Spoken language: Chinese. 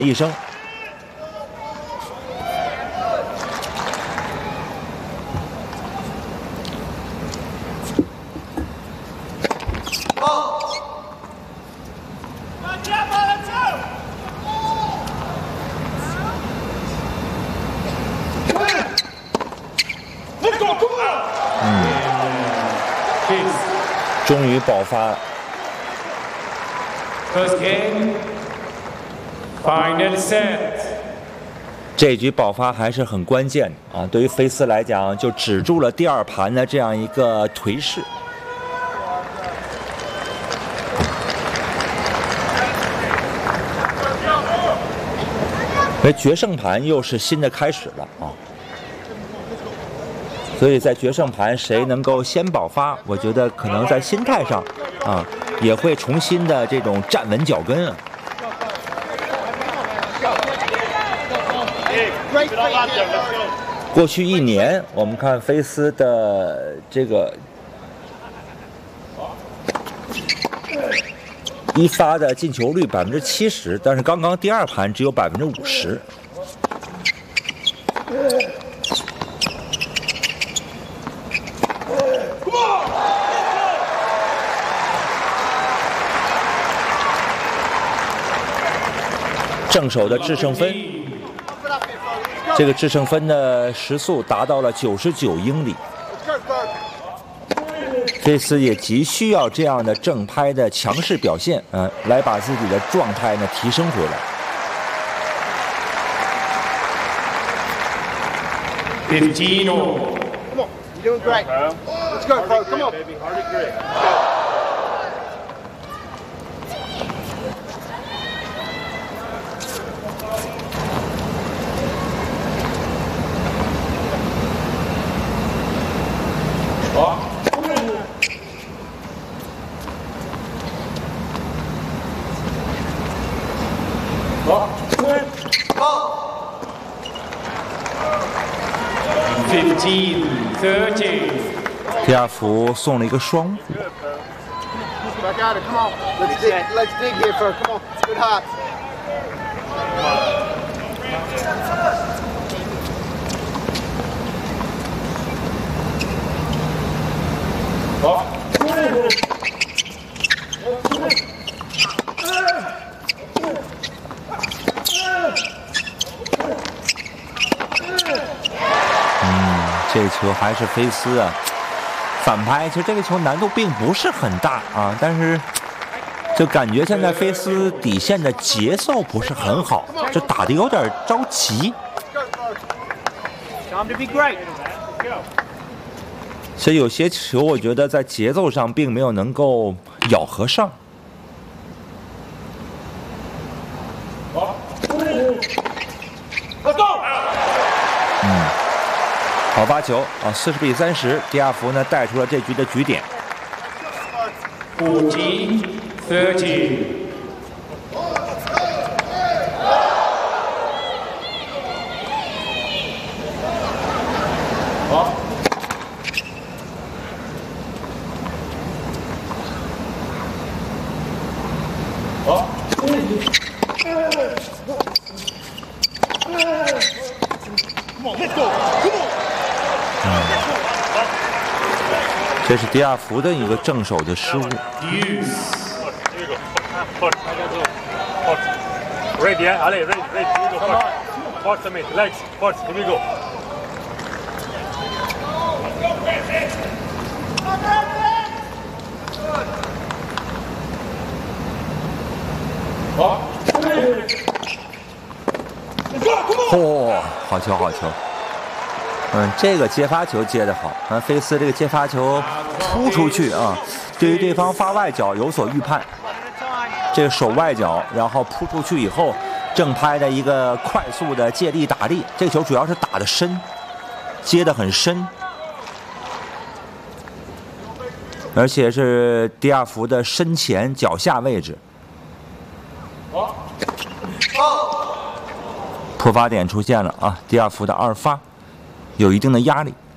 一声。终于爆发。 First game, final set。 这局爆发还是很关键的啊！对于菲斯来讲，就止住了第二盘的这样一个颓势。而决胜盘又是新的开始了啊！所以在决胜盘谁能够先爆发，我觉得可能在心态上啊也会重新的这种站稳脚跟啊。过去一年，我们看菲斯的这个一发的进球率70%，但是刚刚第二盘只有50%。正手的制胜分，这个制胜分的时速达到了99英里。菲斯也急需要这样的正拍的强势表现，来把自己的状态呢提升回来。 15. Come on, you're doing great. Let's go, bro. Come on. 第二伏送了一个双误。 Back at it. Come on. Let's dig here, bro. Come on. Good heart. 这球还是菲斯啊，反拍。其实这个球难度并不是很大啊，但是就感觉现在菲斯底线的节奏不是很好，就打得有点着急。所以有些球我觉得在节奏上并没有能够咬合上。好发球啊，40比30，第二伏呢带出了这局的局点。 30. 这是第二伏的一个正手的失误。 Ready, yeah? Allez, ready, here we go. Force, mate, legs, force, here we go. 好球，好球！这个接发球接得好，菲斯这个接发球扑出去啊，对于对方发外角有所预判。这个手外角，然后扑出去以后，正拍的一个快速的借力打力。这个球主要是打得深，接得很深，而且是第二伏的身前脚下位置。破发点出现了啊！第二伏的二发有一定的压力。